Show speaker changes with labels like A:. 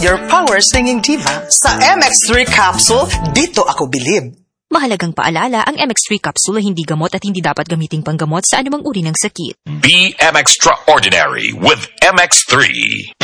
A: Your power singing diva. Sa MX3 capsule, dito ako bilib.
B: Mahalagang paalala, ang MX3 capsule ay hindi gamot at hindi dapat gamiting panggamot sa anumang uri ng sakit.
C: Be MX-traordinary with MX3.